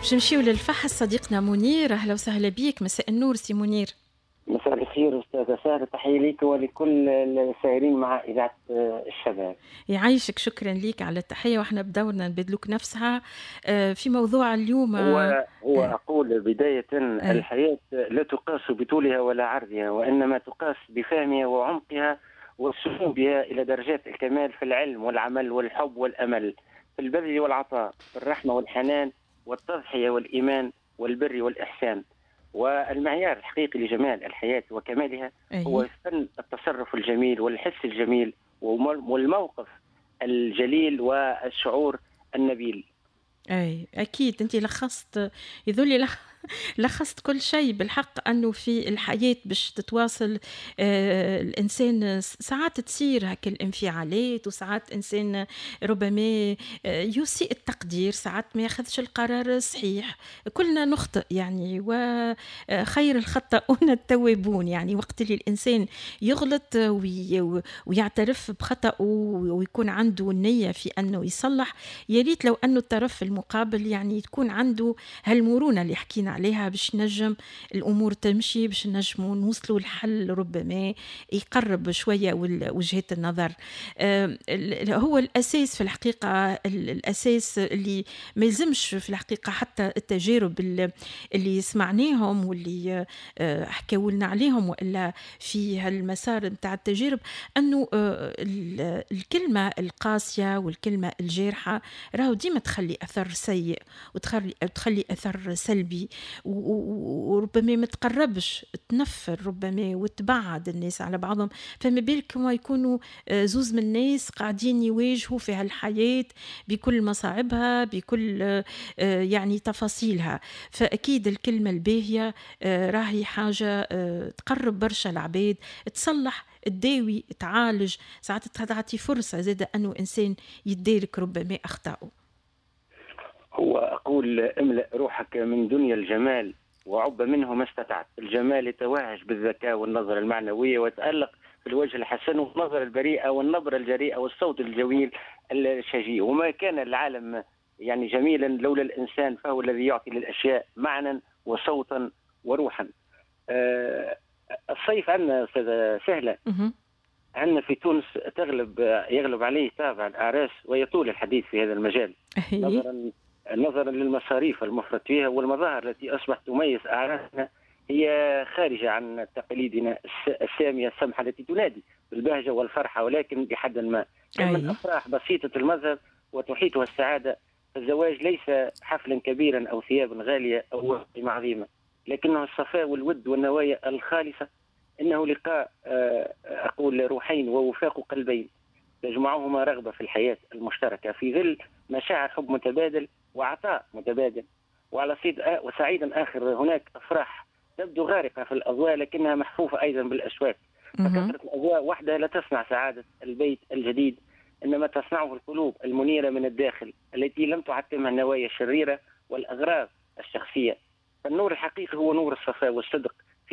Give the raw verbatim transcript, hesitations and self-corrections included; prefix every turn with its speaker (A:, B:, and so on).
A: باش نمشيو للفحص صديقنا منير. أهلا وسهلا بيك، مساء النور سي منير.
B: مساء الخير أستاذة سارة، تحية ليك ولكل السائرين مع إذاعة الشباب.
A: يعيشك، شكرا ليك على التحية، واحنا بدورنا نبدلوك نفسها آه، في موضوع اليوم. آه،
B: هو هو
A: آه،
B: أقول بداية:
A: أي
B: الحياة لا تقاس بطولها ولا عرضها، وإنما تقاس بفهمها وعمقها والسمو بها إلى درجات الكمال في العلم والعمل والحب والأمل، في البذل والعطاء، في الرحمة والحنان والتضحية والإيمان والبر والإحسان. والمعيار الحقيقي لجمال الحياة وكمالها
A: أي
B: هو فن التصرف الجميل والحس الجميل والموقف الجليل والشعور النبيل.
A: أي أكيد أنت لخصت، يذولي لخ... لخصت كل شيء بالحق. أنه في الحياة باش تتواصل آه الإنسان ساعات تصير هك الانفعالات، وساعات إنسان ربما آه يسيء التقدير، ساعات ما ياخذش القرار الصحيح. كلنا نخطئ يعني، وخير الخطاؤون التوابون. يعني وقت اللي الإنسان يغلط وي... ويعترف بخطأه ويكون عنده النية في أنه يصلح، يا ريت لو أنه الطرف المقابل يعني تكون عنده هالمرونة اللي حكينا عليها باش نجم الأمور تمشي، باش نجموا نوصلوا الحل ربما يقرب شوية وجهات النظر. آه، هو الأساس في الحقيقة، الأساس اللي ما يلزمش في الحقيقة حتى التجارب اللي سمعناهم واللي آه، حكوا لنا عليهم، وإلا في هالمسار متاع التجارب، أنه آه، الكلمة القاسية والكلمة الجارحة راهو ديما تخلي أثر سيء، وتخلي تخلي أثر سلبي، وربما ما تقربش، تنفر ربما وتبعد الناس على بعضهم. فما بالك ما يكونوا زوز من الناس قاعدين يواجهوا في هالحياة بكل مصاعبها، بكل يعني تفاصيلها. فأكيد الكلمة الباهية راهي حاجة تقرب برشا العباد، تصلح، تداوي، تعالج، ساعات تعطي فرصة زادة أنه إنسان يدارك ربما أخطاؤه.
B: هو أقول: املأ روحك من دنيا الجمال وعب منه ما استطعت. الجمال يتوهج بالذكاء والنظرة المعنوية، وتألق في الوجه الحسن والنظرة البريئة والنبرة الجريئة والصوت الجميل الشجي. وما كان العالم يعني جميلا لولا الإنسان، فهو الذي يعطي للأشياء معنى وصوتا وروحا. أه الصيف عندنا أستاذة سهلة، عندنا في تونس تغلب يغلب عليه طابع الأعراس، ويطول الحديث في هذا المجال نظرا نظرا للمصاريف المفرط فيها والمظاهر التي أصبحت تميز أعراسنا، هي خارجة عن تقاليدنا السامية السمحة التي تنادي بالبهجة والفرحة، ولكن بحد ما. كمن أفراح بسيطة المظهر وتحيطها السعادة، فالزواج ليس حفلا كبيرا أو ثيابا غالية أو وقيمة عظيمة، لكنه الصفاء والود والنوايا الخالصة. إنه لقاء أقول روحين ووفاق قلبين تجمعهما رغبة في الحياة المشتركة في ظل مشاعر حب متبادل وعطاء متبادل. وعلى صيد وسعيدا آخر، هناك أفراح تبدو غارقة في الأضواء لكنها محفوفة أيضا بالأشواك. فكثرة الأضواء وحدها لا تصنع سعادة البيت الجديد، إنما تصنعه القلوب المنيرة من الداخل التي لم تعتمها النوايا الشريرة والأغراض الشخصية. فالنور الحقيقي هو نور الصفاء والصدق